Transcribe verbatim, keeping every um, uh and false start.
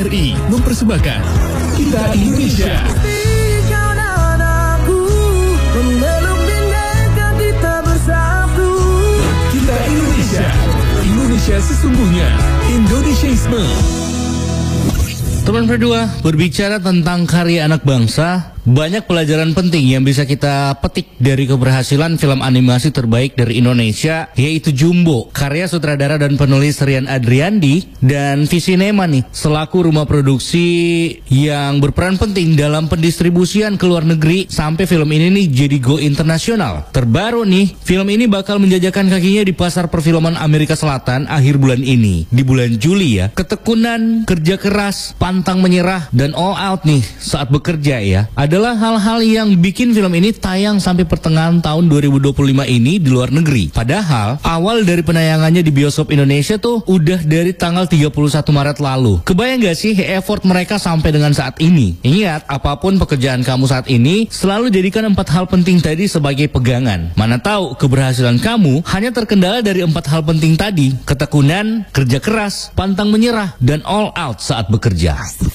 R I mempersembahkan Kita Indonesia. Kita Indonesia, Indonesia sesungguhnya, Indonesiaisme. Teman berdua, berbicara tentang karya anak bangsa, banyak pelajaran penting yang bisa kita petik dari keberhasilan film animasi terbaik dari Indonesia, yaitu Jumbo, karya sutradara dan penulis Rian Adriandi dan Visinema nih, selaku rumah produksi yang berperan penting dalam pendistribusian ke luar negeri sampai film ini nih jadi go internasional. Terbaru nih, film ini bakal menjajakan kakinya di pasar perfilman Amerika Selatan akhir bulan ini, di bulan Juli ya. Ketekunan, kerja keras, pantang menyerah, dan all out nih saat bekerja ya, adalah hal-hal yang bikin film ini tayang sampai pertengahan tahun dua ribu dua puluh lima ini di luar negeri. Padahal awal dari penayangannya di bioskop Indonesia tuh udah dari tanggal tiga puluh satu Maret lalu. Kebayang gak sih effort mereka sampai dengan saat ini? Ingat, apapun pekerjaan kamu saat ini, selalu jadikan empat hal penting tadi sebagai pegangan. Mana tahu keberhasilan kamu hanya terkendala dari empat hal penting tadi: ketekunan, kerja keras, pantang menyerah, dan all out saat bekerja.